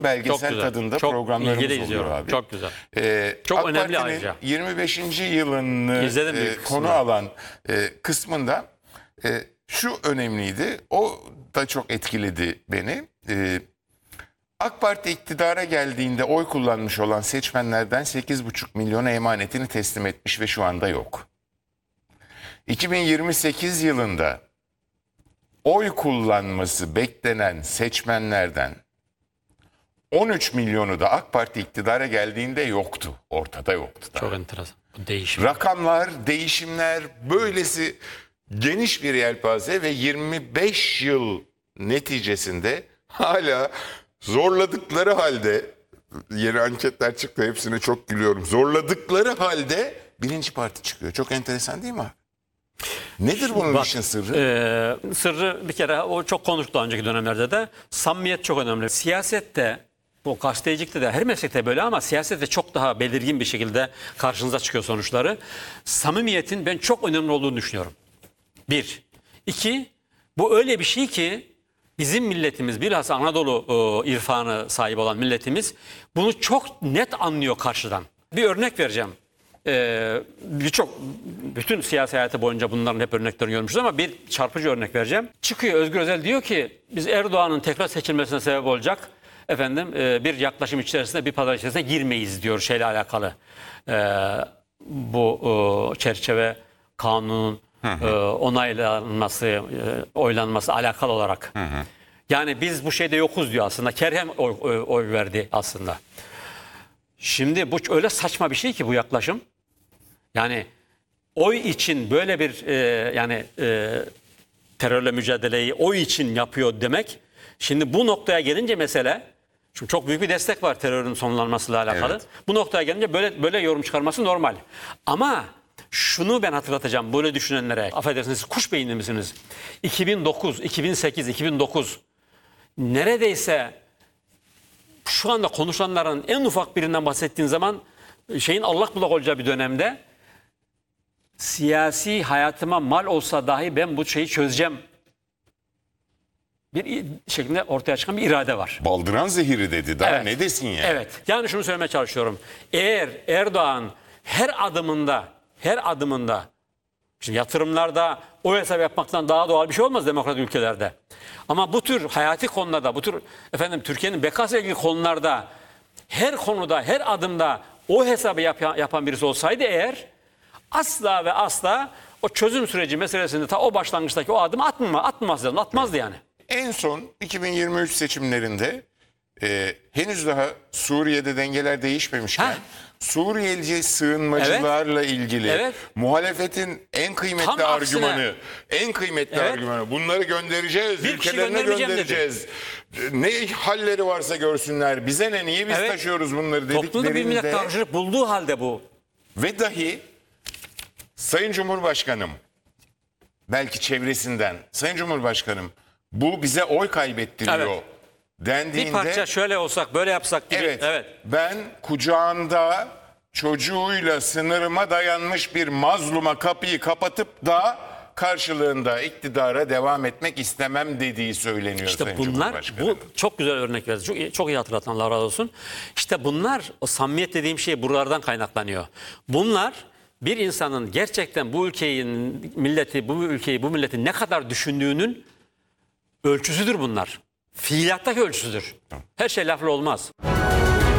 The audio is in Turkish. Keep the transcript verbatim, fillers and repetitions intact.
belgesel tadında çok programlarımız oluyor izliyorum. abi. Çok güzel. Ee, Çok AK önemli Parti'nin ayrıca. yirmi beşinci yılını İzledim e, büyük konu kısmını. alan e, kısmında e, şu önemliydi. O da çok etkiledi beni. E, AK Parti iktidara geldiğinde oy kullanmış olan seçmenlerden sekiz buçuk milyona emanetini teslim etmiş ve şu anda yok. iki bin yirmi sekiz yılında oy kullanması beklenen seçmenlerden on üç milyonu da AK Parti iktidara geldiğinde yoktu. Ortada yoktu da. Çok enteresan. Değişim. Rakamlar, değişimler, böylesi geniş bir yelpaze ve yirmi beş yıl neticesinde hala zorladıkları halde, yeni anketler çıktı, hepsine çok gülüyorum. Zorladıkları halde birinci parti çıkıyor. Çok enteresan değil mi abi? Nedir bunun Bak, işin sırrı? E, sırrı bir kere o çok konuştu önceki dönemlerde de. Samimiyet çok önemli. Siyasette, bu gazetecilikte de her meslekte böyle ama siyasette çok daha belirgin bir şekilde karşınıza çıkıyor sonuçları. Samimiyetin ben çok önemli olduğunu düşünüyorum. Bir. İki, bu öyle bir şey ki bizim milletimiz, bilhassa Anadolu e, irfanı sahibi olan milletimiz bunu çok net anlıyor karşıdan. Bir örnek vereceğim. Ee, birçok bütün siyasi hayatı boyunca bunların hep örneklerini görmüşüz ama bir çarpıcı örnek vereceğim. Çıkıyor Özgür Özel diyor ki biz Erdoğan'ın tekrar seçilmesine sebep olacak efendim e, bir yaklaşım içerisinde, bir pazar içerisine girmeyiz diyor şeyle alakalı. Ee, bu e, çerçeve kanunun e, onaylanması, e, oylanması alakalı olarak. Hı hı. Yani biz bu şeyde yokuz diyor aslında. Kerhem oy, oy, oy verdi aslında. Şimdi bu öyle saçma bir şey ki bu yaklaşım. Yani oy için böyle bir e, yani e, terörle mücadeleyi oy için yapıyor demek. Şimdi bu noktaya gelince mesele, şimdi çok büyük bir destek var terörün sonlanmasıyla alakalı. Evet. Bu noktaya gelince böyle böyle yorum çıkarması normal. Ama şunu ben hatırlatacağım böyle düşünenlere. Affedersiniz, siz kuş beyinli misiniz? iki bin dokuz, iki bin sekiz, iki bin dokuz neredeyse şu anda konuşulanların en ufak birinden bahsettiğin zaman şeyin allak bullak olacağı bir dönemde siyasi hayatıma mal olsa dahi ben bu şeyi çözeceğim bir şeklinde ortaya çıkan bir irade var. Baldıran zehiri dedi. Daha Evet. ne desin yani? Evet. Yani şunu söylemeye çalışıyorum. Eğer Erdoğan her adımında her adımında şimdi yatırımlarda o hesap yapmaktan daha doğal bir şey olmaz demokratik ülkelerde. Ama bu tür hayati konularda, bu tür efendim Türkiye'nin bekasıyla ilgili konularda her konuda, her adımda o hesabı yap, yapan birisi olsaydı eğer asla ve asla o çözüm süreci meselesinde ta o başlangıçtaki o adımı atmama, atmamaz lazım, atmazdı yani. En son iki bin yirmi üç seçimlerinde e, henüz daha Suriye'de dengeler değişmemişken Heh. Suriyeli sığınmacılarla ilgili Evet. muhalefetin en kıymetli Tam aksine. argümanı, en kıymetli Evet. argümanı, bunları göndereceğiz, Bir kişi ülkelerine göndermeyeceğim göndereceğiz. Ne halleri varsa görsünler, bize ne, niye biz Evet. taşıyoruz bunları Toplumda bir millet dediklerinde karşılık bulduğu halde bu. ve dahi Sayın Cumhurbaşkanım, belki çevresinden, Sayın Cumhurbaşkanım bu bize oy kaybettiriyor Evet. dendiğinde Bir parça şöyle olsak, böyle yapsak gibi. evet, Evet. ben kucağında çocuğuyla sınırıma dayanmış bir mazluma kapıyı kapatıp da karşılığında iktidara devam etmek istemem dediği söyleniyor İşte Sayın bunlar, Cumhurbaşkanı. bu çok güzel örnek verdi. Çok, çok iyi hatırlatan, Allah razı olsun. İşte bunlar, o samimiyet dediğim şey buralardan kaynaklanıyor. Bunlar bir insanın gerçekten bu ülkeyi, milleti, bu ülkeyi, bu milleti ne kadar düşündüğünün ölçüsüdür bunlar. Fiiliyattaki ölçüsüdür. Her şey lafla olmaz.